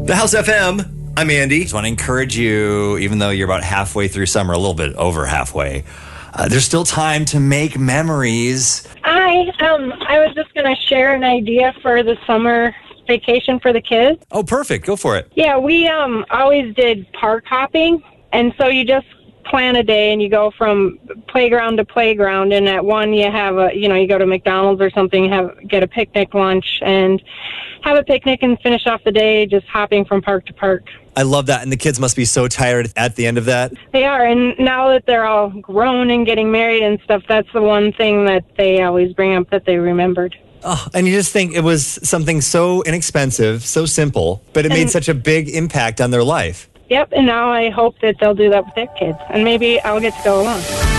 The House FM. I'm Andy. Just want to encourage you, even though you're about halfway through summer, a little bit over halfway, there's still time to make memories. I was just going to share an idea for the summer vacation for the kids. Oh, perfect. Go for it. Yeah, we always did park hopping, and so you just plan a day and you go from playground to playground, and at one you have you go to McDonald's or something, get a picnic lunch and have a picnic and finish off the day just hopping from park to park. I love that. And the kids must be so tired at the end of that. They are, and now that they're all grown and getting married and stuff, that's the one thing that they always bring up that they remembered. Oh, and you just think it was something so inexpensive, so simple, but it made such a big impact on their life. Yep, and now I hope that they'll do that with their kids, and maybe I'll get to go along.